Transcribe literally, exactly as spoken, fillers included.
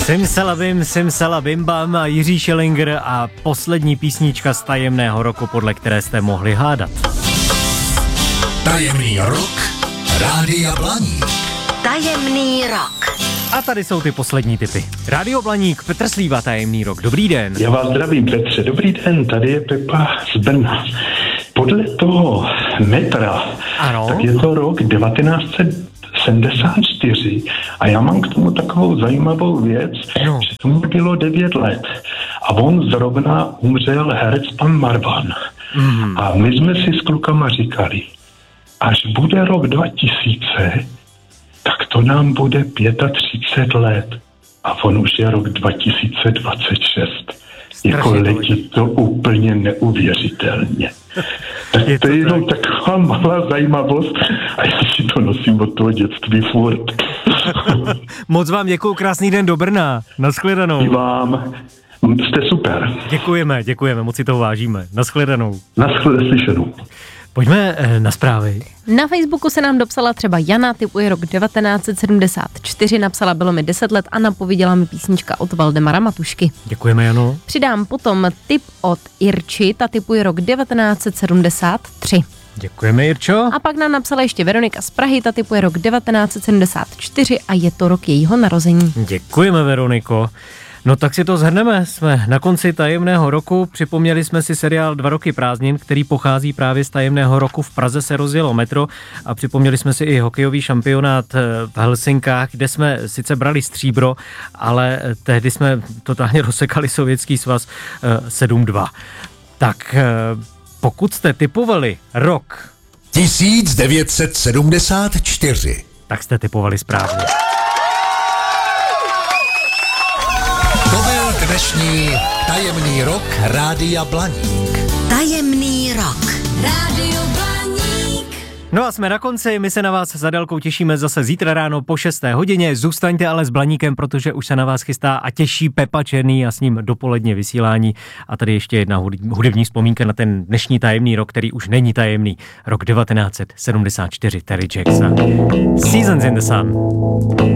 Simsalabim, simsalabim-bam a Jiří Schellinger a poslední písnička z tajemného roku, podle které jste mohli hádat. Tajemný rok Rádia Blaník. Tajemný rok. A tady jsou ty poslední tipy. Rádio Blaník, Petr Slíva, tajemný rok. Dobrý den. Já vás zdravím, Petře. Dobrý den, tady je Pepa z Brna. Podle toho metra, ano. Tak je to rok devatenáct set sedmdesát čtyři a já mám k tomu takovou zajímavou věc, no. že tomu bylo devět let a on zrovna umřel herec pan Marvan. Mm. A my jsme si s klukama říkali, až bude rok dva tisíce, tak to nám bude třicet pět let. A on už je rok dva tisíce dvacet šest. Jako letí to úplně neuvěřitelně. Tak je to to je jenom taková malá zajímavost a já si to nosím od toho dětství furt. Moc vám děkuju, krásný den do Brna. Naschledanou. I vám. Jste super. Děkujeme, děkujeme, moc si toho vážíme. Naschledanou. Naschledanou. Pojďme na zprávy. Na Facebooku se nám dopsala třeba Jana, typuje rok devatenáct set sedmdesát čtyři, napsala bylo mi deset let a napověděla mi písnička od Valdemara Matušky. Děkujeme, Jano. Přidám potom tip od Irči, ta typuje rok devatenáct set sedmdesát tři. Děkujeme, Jirčo. A pak nám napsala ještě Veronika z Prahy, ta typuje rok devatenáct set sedmdesát čtyři a je to rok jejího narození. Děkujeme, Veroniko. No tak si to shrneme, jsme na konci tajemného roku, připomněli jsme si seriál Dva roky prázdnin, který pochází právě z tajemného roku. V Praze se rozjelo metro a připomněli jsme si i hokejový šampionát v Helsinkách, kde jsme sice brali stříbro, ale tehdy jsme totálně rozsekali Sovětský svaz sedm dva. Tak pokud jste tipovali rok tisíc devět set sedmdesát čtyři, tak jste tipovali správně. Dnešní tajemný rok Rádia Blaník. Tajemný rok. Rádio Blaník. No a jsme na konci, my se na vás za délkou těšíme zase zítra ráno po šesté hodině. Zůstaňte ale s Blaníkem, protože už se na vás chystá a těší Pepa Černý a s ním dopoledně vysílání. A tady ještě jedna hudební vzpomínka na ten dnešní tajemný rok, který už není tajemný. Rok devatenáct set sedmdesát čtyři, Terry Jackson. Seasons in the Sun.